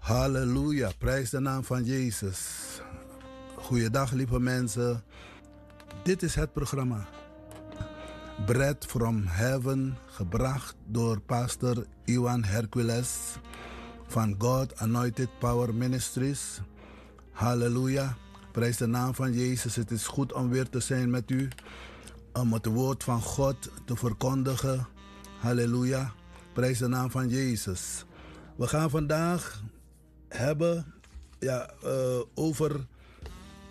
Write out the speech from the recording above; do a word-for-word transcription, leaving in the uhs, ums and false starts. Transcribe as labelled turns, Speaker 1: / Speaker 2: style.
Speaker 1: Halleluja, prijs de naam van Jezus. Goeiedag lieve mensen. Dit is het programma Bread from Heaven, gebracht door pastor Iwan Hercules van God Anointed Power Ministries. Halleluja, prijs de naam van Jezus. Het is goed om weer te zijn met u, om het woord van God te verkondigen. Halleluja, prijs de naam van Jezus. We gaan vandaag hebben ja, uh, over